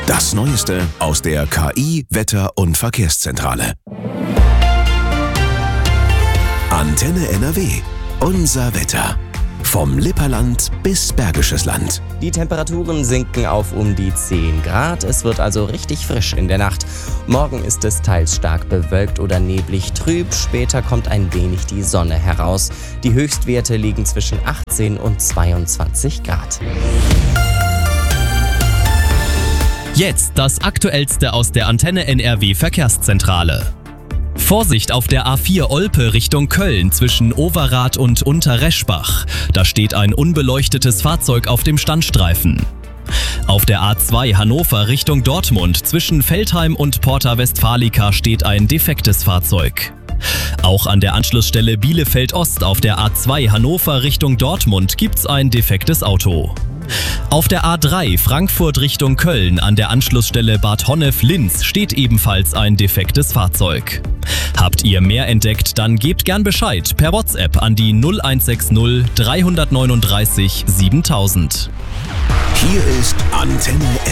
Das Neueste aus der KI, Wetter- und Verkehrszentrale. Antenne NRW. Unser Wetter. Vom Lipperland bis Bergisches Land. Die Temperaturen sinken auf um die 10 Grad. Es wird also richtig frisch in der Nacht. Morgen ist es teils stark bewölkt oder neblig trüb. Später kommt ein wenig die Sonne heraus. Die Höchstwerte liegen zwischen 18 und 22 Grad. Jetzt das Aktuellste aus der Antenne NRW Verkehrszentrale. Vorsicht auf der A4 Olpe Richtung Köln zwischen Overath und Unterreschbach. Da steht ein unbeleuchtetes Fahrzeug auf dem Standstreifen. Auf der A2 Hannover Richtung Dortmund zwischen Veltheim und Porta Westfalica steht ein defektes Fahrzeug. Auch an der Anschlussstelle Bielefeld Ost auf der A2 Hannover Richtung Dortmund gibt's ein defektes Auto. Auf der A3 Frankfurt Richtung Köln an der Anschlussstelle Bad Honnef-Linz steht ebenfalls ein defektes Fahrzeug. Habt ihr mehr entdeckt, dann gebt gern Bescheid per WhatsApp an die 0160 339 7000. Hier ist Antenne